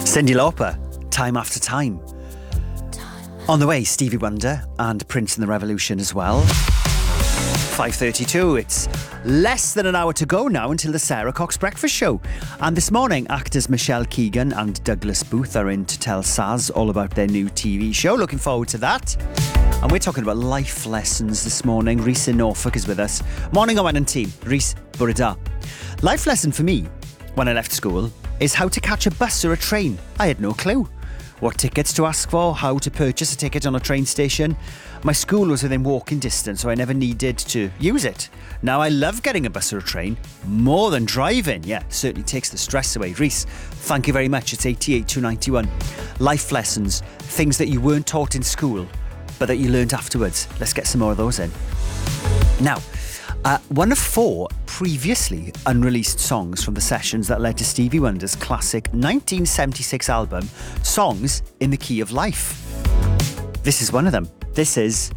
Cyndi Lauper, Time After Time. On the way, Stevie Wonder and Prince and the Revolution as well. 5:32, it's less than an hour to go now until the Sarah Cox Breakfast Show. And this morning, actors Michelle Keegan and Douglas Booth are in to tell Saz all about their new TV show. Looking forward to that. And we're talking about life lessons this morning. Rhys in Norfolk is with us. Morning, Owen and team. Rhys, bore da. Life lesson for me, when I left school, is how to catch a bus or a train. I had no clue. What tickets to ask for, how to purchase a ticket on a train station. My school was within walking distance, so I never needed to use it. Now I love getting a bus or a train, more than driving. Yeah, certainly takes the stress away. Rhys, thank you very much. It's 88,291. Life lessons, things that you weren't taught in school, but that you learned afterwards. Let's get some more of those in. Now, one of 4 previously unreleased songs from the sessions that led to Stevie Wonder's classic 1976 album, Songs in the Key of Life. This is one of them. This is